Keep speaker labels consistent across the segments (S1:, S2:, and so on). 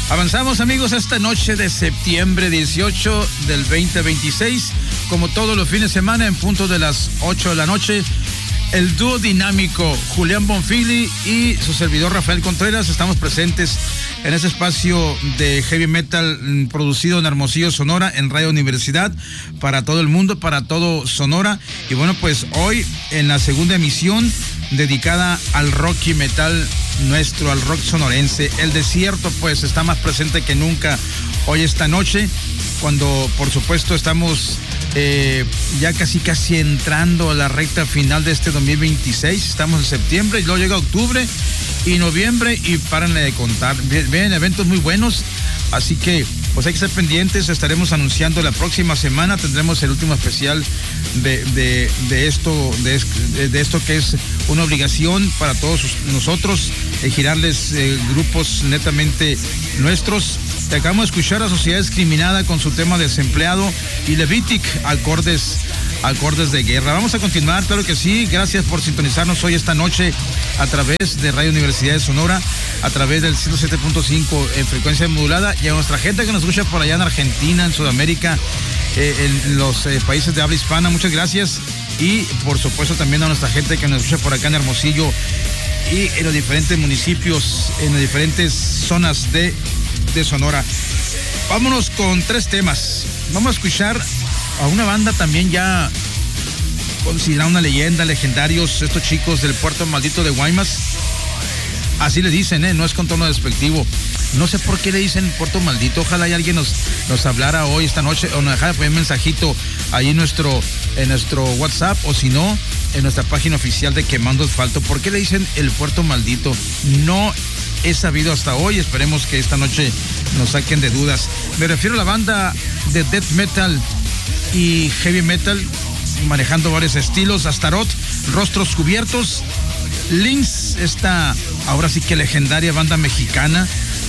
S1: Avanzamos, amigos, esta noche de septiembre 18 del 2026, como todos los fines de semana, en punto de las 8 de la noche. El dúo dinámico Julián Bonfili y su servidor Rafael Contreras estamos presentes en este espacio de heavy metal producido en Hermosillo, Sonora, en Radio Universidad, para todo el mundo, para todo Sonora. Y bueno, pues hoy en la segunda emisión dedicada al rock y metal nuestro, al rock sonorense. El desierto pues está más presente que nunca hoy esta noche, cuando por supuesto estamos ya casi entrando a la recta final de este 2026. Estamos en septiembre y luego llega octubre y noviembre y párenle de contar. Vienen eventos muy buenos, así que pues hay que estar pendientes. Estaremos anunciando la próxima semana, tendremos el último especial de esto que es una obligación para todos nosotros, girarles grupos netamente nuestros. Acabamos de escuchar a Sociedad Discriminada con su tema Desempleado y Levitic, acordes de guerra. Vamos a continuar, claro que sí. Gracias por sintonizarnos hoy esta noche a través de Radio Universidad de Sonora, a través del 107.5 en frecuencia modulada, y a nuestra gente que nos escucha por allá en Argentina, en Sudamérica, en los países de habla hispana. Muchas gracias. Y por supuesto también a nuestra gente que nos escucha por acá en Hermosillo y en los diferentes municipios, en las diferentes zonas de Sonora. Vámonos con 3 temas. Vamos a escuchar a una banda también ya considerada una leyenda, legendarios, estos chicos del Puerto Maldito de Guaymas. Así le dicen, no es con tono despectivo. No sé por qué le dicen Puerto Maldito. Ojalá y alguien nos hablara hoy, esta noche, o nos dejara poner un mensajito ahí en nuestro WhatsApp, o si no, en nuestra página oficial de Quemando Asfalto. ¿Por qué le dicen el Puerto Maldito? No he sabido hasta hoy. Esperemos que esta noche nos saquen de dudas. Me refiero a la banda de death metal y heavy metal, manejando varios estilos: Astaroth, Rostros Cubiertos, Lynx, esta ahora sí que legendaria banda mexicana,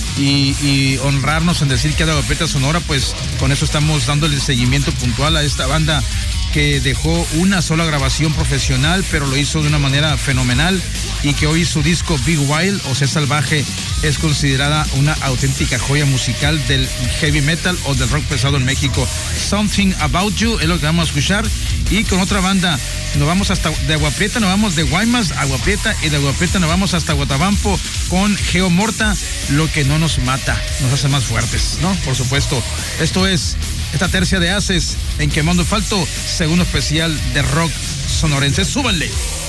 S1: y honrarnos en decir que a la Guapeta Sonora, pues con eso estamos dándole seguimiento puntual a esta banda que dejó una sola grabación profesional, pero lo hizo de una manera fenomenal, y que hoy su disco Big Wild, o sea, Salvaje, es considerada una auténtica joya musical del heavy metal o del rock pesado en México. Something About You es lo que vamos a escuchar, y con otra banda nos vamos hasta de Agua Prieta, nos vamos de Guaymas a Agua Prieta, y de Agua Prieta nos vamos hasta Guatabampo con Geo Morta, Lo que no nos mata, nos hace más fuertes, ¿no? Por supuesto. Esto es esta tercia de Haces en Quemando Asfalto, segundo especial de rock sonorense. ¡Súbanle!